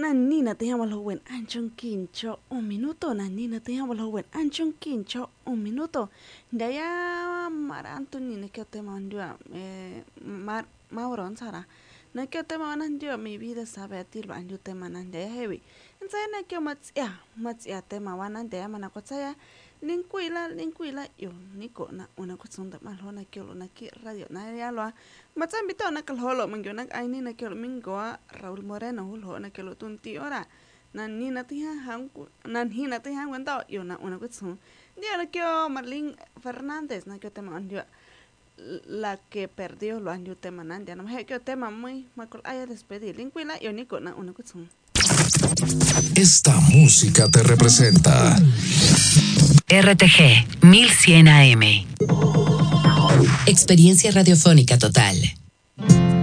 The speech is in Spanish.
Nina te llamo los buen anchon quincho un minuto. Nina te llamo los buen anchon quincho un minuto. De allá maranto ni ne que te mando Mauron Sara. No que te mandan yo mi vida sabe a ti banjo te mandan de heavy. Entonces no que mats ya te mawanan de mana kotsaya. Linkuila yo niko na una cuestión de malona que lo na ki radio na ya lo matsan bito na kal holo man yo na ai ni na que lo mingo a Raúl Moreno holo na que lo tunti ora nan ni na ti han nan hi na ti han wento yo na una cuestión dia na que Marlene Fernández na que te man yo la que perdió lo anyo tema nan ya no me que tema muy macol haya despedir linkuila yo niko na una cuestión. Esta música te representa. RTG 1100 AM. Experiencia radiofónica total.